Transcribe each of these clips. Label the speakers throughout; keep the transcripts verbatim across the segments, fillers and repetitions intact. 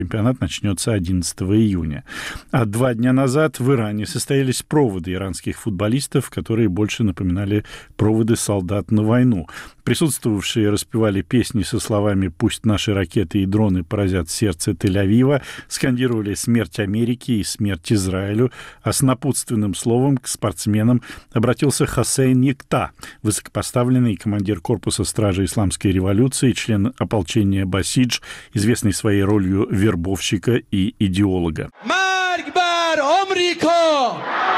Speaker 1: Чемпионат начнется одиннадцатого июня. А два дня назад в Иране состоялись проводы иранских футболистов, которые больше напоминали проводы солдат на войну. Присутствовавшие распевали песни со словами «Пусть наши ракеты и дроны поразят сердце Тель-Авива», скандировали «Смерть Америке» и «Смерть Израилю», а с напутственным словом к спортсменам обратился Хосейн Якта, высокопоставленный командир корпуса стражи исламской революции, член ополчения Басидж, известный своей ролью вербовщика и идеолога.
Speaker 2: Марк бар Америка!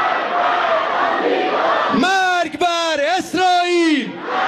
Speaker 2: Марк бар Израиль!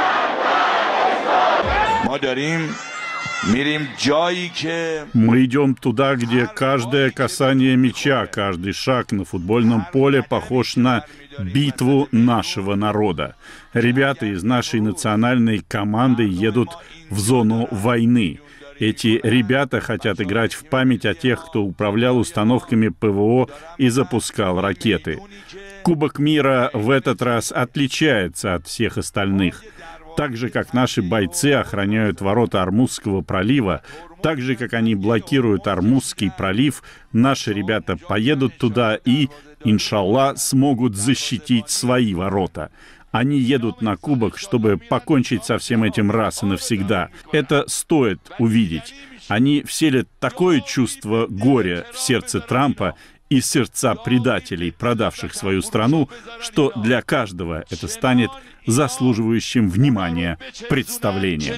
Speaker 1: Мы идем туда, где каждое касание мяча, каждый шаг на футбольном поле похож на битву нашего народа. Ребята из нашей национальной команды едут в зону войны. Эти ребята хотят играть в память о тех, кто управлял установками ПВО и запускал ракеты. Кубок мира в этот раз отличается от всех остальных. Так же, как наши бойцы охраняют ворота Ормузского пролива, так же, как они блокируют Ормузский пролив, наши ребята поедут туда и, иншаллах, смогут защитить свои ворота. Они едут на кубок, чтобы покончить со всем этим раз и навсегда. Это стоит увидеть. Они вселят такое чувство горя в сердце Трампа и сердца предателей, продавших свою страну, что для каждого это станет заслуживающим внимания представлением.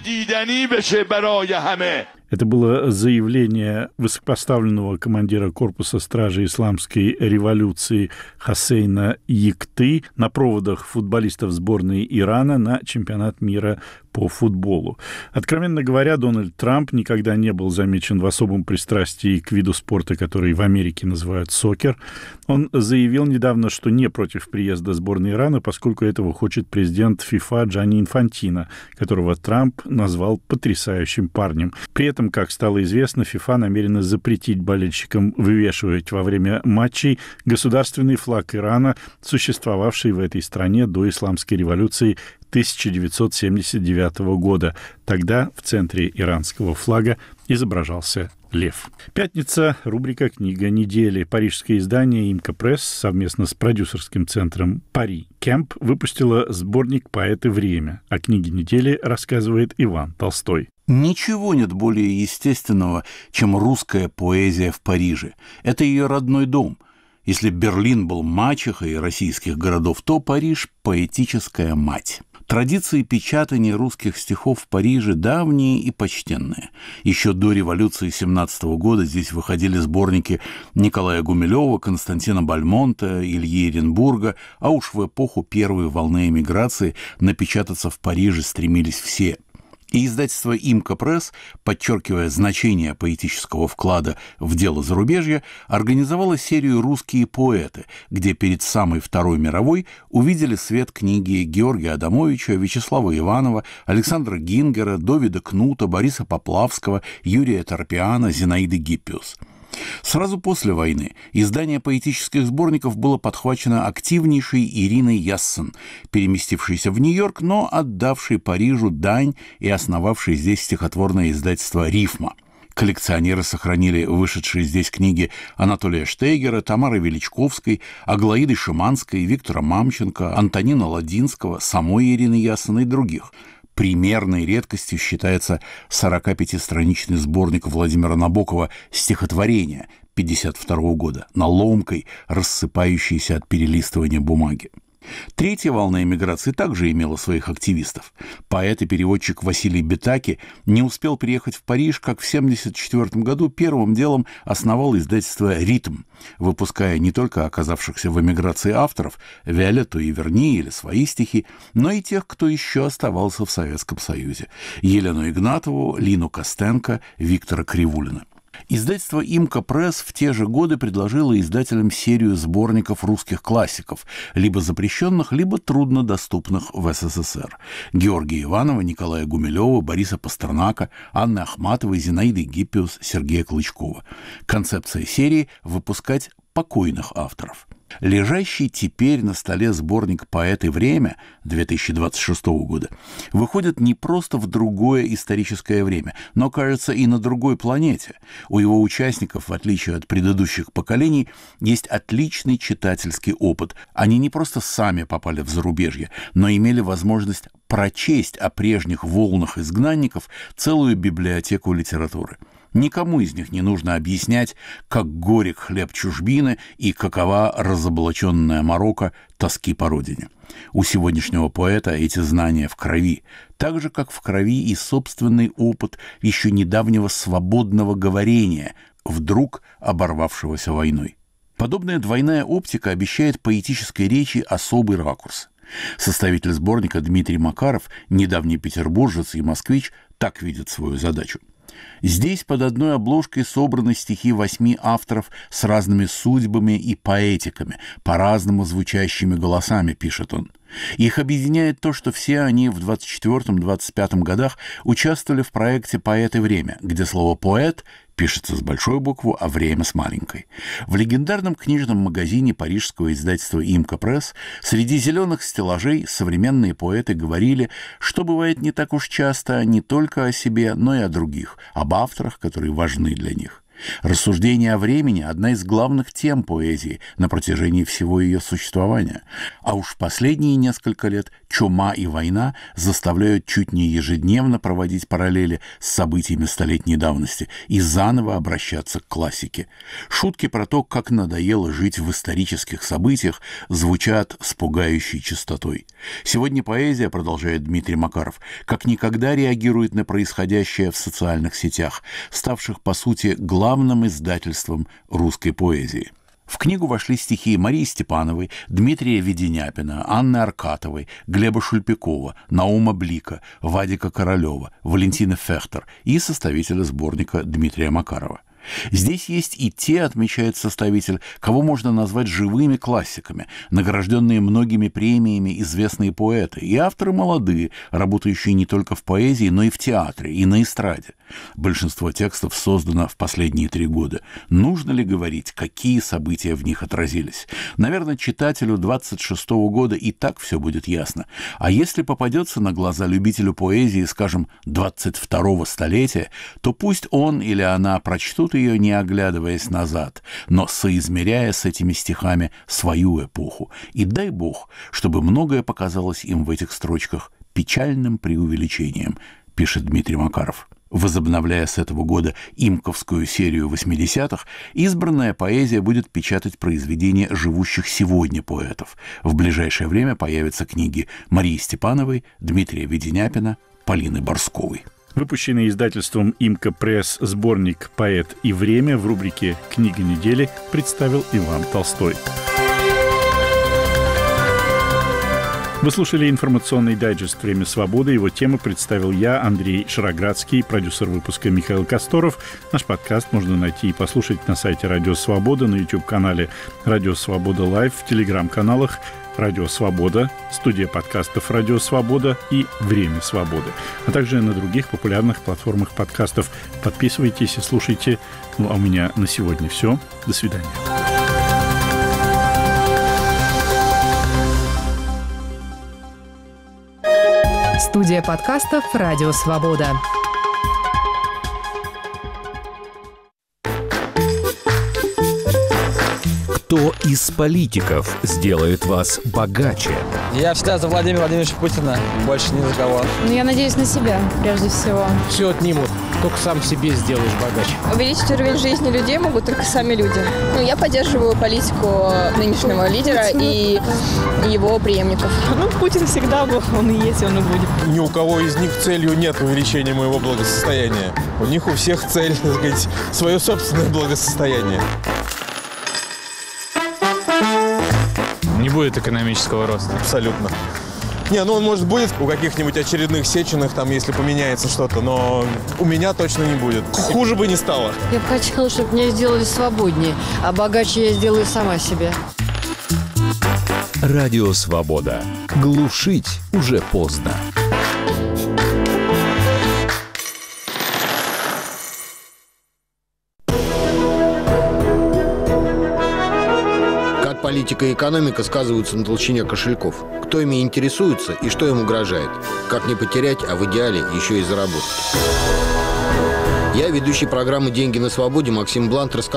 Speaker 1: Это было заявление высокопоставленного командира корпуса стражи исламской революции Хосейна Якты на проводах футболистов сборной Ирана на чемпионат мира по футболу. Откровенно говоря, Дональд Трамп никогда не был замечен в особом пристрастии к виду спорта, который в Америке называют сокер. Он заявил недавно, что не против приезда сборной Ирана, поскольку этого хочет президент ФИФА Джанни Инфантино, которого Трамп назвал потрясающим парнем. При этом, как стало известно, ФИФА намерена запретить болельщикам вывешивать во время матчей государственный флаг Ирана, существовавший в этой стране до исламской революции тысяча девятьсот семьдесят девятого года. Тогда в центре иранского флага изображался лев. Пятница. Рубрика «Книга недели». Парижское издание «Имка Пресс» совместно с продюсерским центром «Пари Кемп» выпустила сборник «Поэты. Время». О книге недели рассказывает Иван Толстой.
Speaker 3: Ничего нет более естественного, чем русская поэзия в Париже. Это ее родной дом. Если Берлин был мачехой российских городов, то Париж – поэтическая мать. Традиции печатания русских стихов в Париже давние и почтенные. Еще до революции семнадцатого года здесь выходили сборники Николая Гумилева, Константина Бальмонта, Ильи Эренбурга, а уж в эпоху первой волны эмиграции напечататься в Париже стремились все. И издательство «Имка Пресс», подчеркивая значение поэтического вклада в дело зарубежья, организовало серию «Русские поэты», где перед самой Второй мировой увидели свет книги Георгия Адамовича, Вячеслава Иванова, Александра Гингера, Довида Кнута, Бориса Поплавского, Юрия Торпиана, Зинаиды Гиппиус. Сразу после войны издание поэтических сборников было подхвачено активнейшей Ириной Яссен, переместившейся в Нью-Йорк, но отдавшей Парижу дань и основавшей здесь стихотворное издательство «Рифма». Коллекционеры сохранили вышедшие здесь книги Анатолия Штейгера, Тамары Величковской, Аглаиды Шиманской, Виктора Мамченко, Антонина Ладинского, самой Ирины Яссен и других. Примерной редкостью считается сорокапятистраничный сборник Владимира Набокова «Стихотворения» пятьдесят второго года на ломкой, рассыпающейся от перелистывания бумаги. Третья волна эмиграции также имела своих активистов. Поэт и переводчик Василий Бетаки не успел приехать в Париж, как в семьдесят четвёртом году первым делом основал издательство «Ритм», выпуская не только оказавшихся в эмиграции авторов, Виолетту Иверни или свои стихи, но и тех, кто еще оставался в Советском Союзе: Елену Игнатову, Лину Костенко, Виктора Кривулина. Издательство «Имка Пресс» в те же годы предложило издателям серию сборников русских классиков, либо запрещенных, либо труднодоступных в СССР. Георгия Иванова, Николая Гумилева, Бориса Пастернака, Анны Ахматовой, Зинаиды Гиппиус, Сергея Клычкова. Концепция серии – выпускать покойных авторов. Лежащий теперь на столе сборник «Поэт и время» две тысячи двадцать шестого года выходит не просто в другое историческое время, но, кажется, и на другой планете. У его участников, в отличие от предыдущих поколений, есть отличный читательский опыт. Они не просто сами попали в зарубежье, но имели возможность прочесть о прежних волнах изгнанников целую библиотеку литературы. Никому из них не нужно объяснять, как горек хлеб чужбины и какова разоблаченная морока тоски по родине. У сегодняшнего поэта эти знания в крови, так же, как в крови и собственный опыт еще недавнего свободного говорения, вдруг оборвавшегося войной. Подобная двойная оптика обещает поэтической речи особый ракурс. Составитель сборника Дмитрий Макаров, недавний петербуржец и москвич, так видит свою задачу. Здесь под одной обложкой собраны стихи восьми авторов с разными судьбами и поэтиками, по-разному звучащими голосами, пишет он. Их объединяет то, что все они в двадцать четвёртом — двадцать пятом годах участвовали в проекте «Поэт и время», где слово «поэт» пишется с большой буквы, а «время» с маленькой. В легендарном книжном магазине парижского издательства «Имка Пресс» среди зеленых стеллажей современные поэты говорили, что бывает не так уж часто не только о себе, но и о других, об авторах, которые важны для них. Рассуждение о времени – одна из главных тем поэзии на протяжении всего ее существования. А уж в последние несколько лет чума и война заставляют чуть не ежедневно проводить параллели с событиями столетней давности и заново обращаться к классике. Шутки про то, как надоело жить в исторических событиях, звучат с пугающей частотой. Сегодня поэзия, продолжает Дмитрий Макаров, как никогда реагирует на происходящее в социальных сетях, ставших, по сути, главным главным издательством русской поэзии. В книгу вошли стихи Марии Степановой, Дмитрия Веденяпина, Анны Аркатовой, Глеба Шульпикова, Наума Блика, Вадика Королева, Валентины Фехтер и составителя сборника Дмитрия Макарова. Здесь есть и те, отмечает составитель, кого можно назвать живыми классиками, награжденные многими премиями известные поэты, и авторы молодые, работающие не только в поэзии, но и в театре, и на эстраде. Большинство текстов создано в последние три года. Нужно ли говорить, какие события в них отразились? Наверное, читателю двадцать шестого года и так все будет ясно. А если попадется на глаза любителю поэзии, скажем, двадцать второго столетия, то пусть он или она прочтут ее, не оглядываясь назад, но соизмеряя с этими стихами свою эпоху. И дай Бог, чтобы многое показалось им в этих строчках печальным преувеличением, пишет Дмитрий Макаров. Возобновляя с этого года имковскую серию восьмидесятых, избранная поэзия будет печатать произведения живущих сегодня поэтов. В ближайшее время появятся книги Марии Степановой, Дмитрия Веденяпина, Полины Борсковой.
Speaker 1: Выпущенный издательством «Имка Пресс» сборник «Поэт и время» в рубрике «Книга недели» представил Иван Толстой. Вы слушали информационный дайджест «Время свободы». Его тему представил я, Андрей Шароградский, продюсер выпуска Михаил Косторов. Наш подкаст можно найти и послушать на сайте «Радио Свобода», на YouTube-канале «Радио Свобода Лайв», в телеграм-каналах «Радио Свобода», студия подкастов «Радио Свобода» и «Время свободы», а также на других популярных платформах подкастов. Подписывайтесь и слушайте. Ну, а у меня на сегодня все. До свидания.
Speaker 4: Студия подкастов «Радио Свобода».
Speaker 5: Кто из политиков сделает вас богаче?
Speaker 6: Я всегда за Владимира Владимировича Путина, больше ни за кого.
Speaker 7: Ну, я надеюсь на себя, прежде всего.
Speaker 8: Все отнимут, только сам себе сделаешь богаче.
Speaker 9: Увеличить уровень жизни людей могут только сами люди. Ну, я поддерживаю политику нынешнего лидера и его преемников.
Speaker 10: Ну, Путин всегда был, он и есть, он и будет.
Speaker 11: Ни у кого из них целью нет увеличения моего благосостояния. У них у всех цель, так сказать, свое собственное благосостояние.
Speaker 12: Не будет экономического роста.
Speaker 11: Абсолютно. Не, ну он, может, будет у каких-нибудь очередных Сеченых, там, если поменяется что-то, но у меня точно не будет. Хуже бы не стало.
Speaker 13: Я бы хотела, чтобы меня сделали свободнее, а богаче я сделаю сама себе.
Speaker 5: Радио Свобода. Глушить уже поздно.
Speaker 14: политика и экономика сказываются на толщине кошельков. Кто ими интересуется и что им угрожает. Как не потерять, а в идеале еще и заработать. Я, ведущий программы «Деньги на свободе» Максим Блант, рассказал